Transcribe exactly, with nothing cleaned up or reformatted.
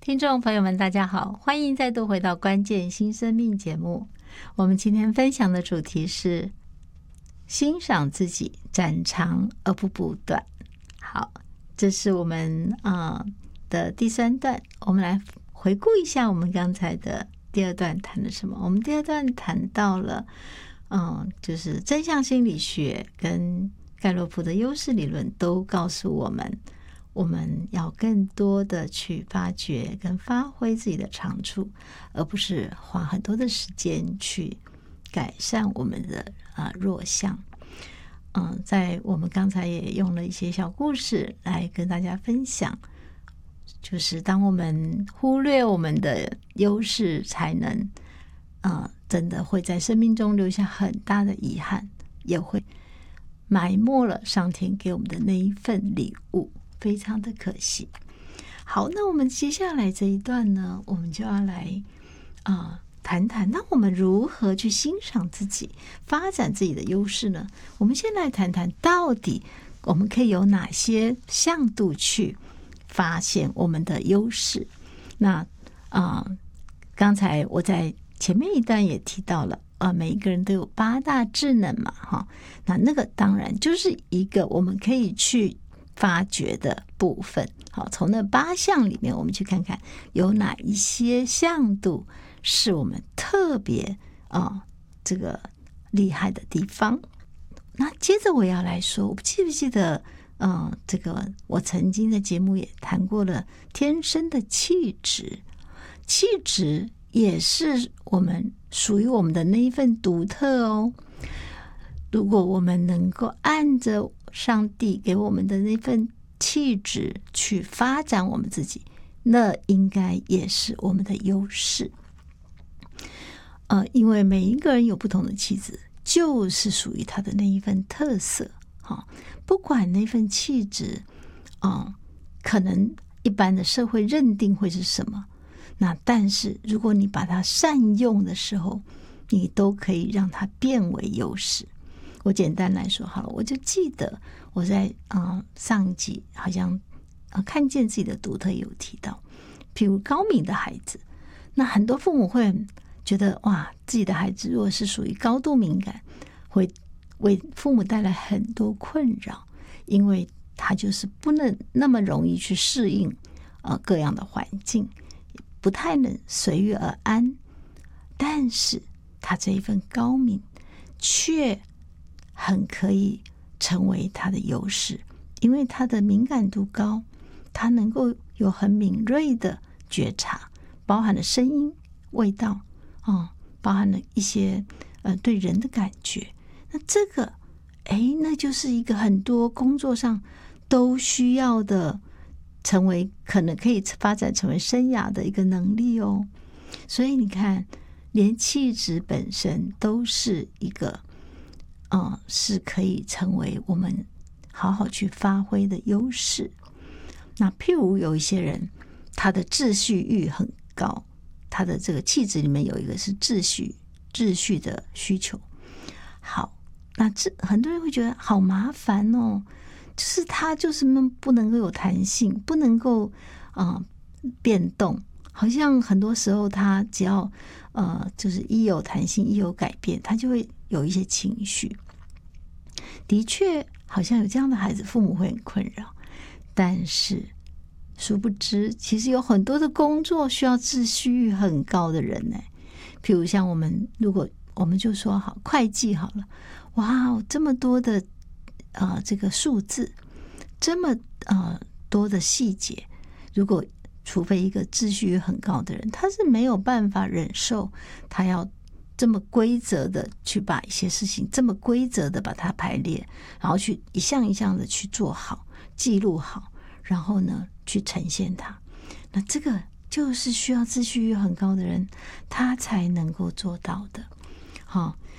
听众朋友们大家好，欢迎再度回到关键新生命节目。我们今天分享的主题是欣赏自己，展长而不补短。好，这是我们呃的第三段，我们来回顾一下我们刚才的第二段谈了什么。我们第二段谈到了嗯，就是正向心理学跟盖洛普的优势理论都告诉我们，我们要更多的去发掘跟发挥自己的长处，而不是花很多的时间去改善我们的啊弱项。嗯，在我们刚才也用了一些小故事来跟大家分享，就是当我们忽略我们的优势才能，呃，真的会在生命中留下很大的遗憾，也会埋没了上天给我们的那一份礼物，非常的可惜。好，那我们接下来这一段呢，我们就要来啊、呃、谈谈，那我们如何去欣赏自己，发展自己的优势呢？我们先来谈谈，到底我们可以有哪些向度去发现我们的优势。那啊、呃，刚才我在前面一段也提到了，啊，每一个人都有八大智能嘛，哈，那那个当然就是一个我们可以去发掘的部分。好，从那八项里面，我们去看看有哪一些向度是我们特别啊、呃、这个厉害的地方。那接着我要来说，我记不记得，嗯、呃，这个我曾经的节目也谈过了，天生的气质，气质也是我们属于我们的那一份独特哦。如果我们能够按着上帝给我们的那份气质去发展我们自己，那应该也是我们的优势。呃，因为每一个人有不同的气质，就是属于他的那一份特色。哈、哦，不管那份气质，啊、呃，可能一般的社会认定会是什么。那但是如果你把它善用的时候，你都可以让它变为优势。我简单来说好了，我就记得我在、呃、上一集好像、呃、看见自己的独特有提到，譬如高敏的孩子，那很多父母会觉得哇，自己的孩子如果是属于高度敏感，会为父母带来很多困扰，因为他就是不能那么容易去适应、呃、各样的环境，不太能随遇而安。但是他这一份高敏却很可以成为他的优势，因为他的敏感度高，他能够有很敏锐的觉察，包含了声音、味道、哦、包含了一些呃对人的感觉。那这个哎，那就是一个很多工作上都需要的，成为可能可以发展成为生涯的一个能力哦。所以你看，连气质本身都是一个嗯，是可以成为我们好好去发挥的优势。那譬如有一些人，他的秩序欲很高，他的这个气质里面有一个是秩序秩序的需求。好，那这很多人会觉得好麻烦哦，就是他就是不能够有弹性，不能够啊、呃、变动，好像很多时候他只要呃就是一有弹性，一有改变，他就会有一些情绪。的确好像有这样的孩子，父母会很困扰，但是殊不知其实有很多的工作需要秩序欲很高的人呢。譬如像我们，如果我们就说好会计好了，哇，这么多的呃这个数字，这么呃多的细节，如果除非一个秩序欲很高的人，他是没有办法忍受他要这么规则的去把一些事情这么规则的把它排列，然后去一项一项的去做好，记录好，然后呢去呈现它。那这个就是需要秩序欲很高的人他才能够做到的。好、哦，